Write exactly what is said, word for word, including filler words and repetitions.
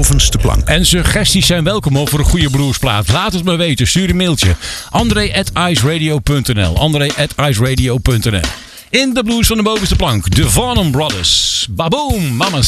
bovenste plank. En suggesties zijn welkom hoor, voor een goede bluesplaat. Laat het me weten. Stuur een mailtje. André at iceradio punt n l André at iceradio punt n l In de blues van de bovenste plank. De Varnum Brothers. Baboom, mama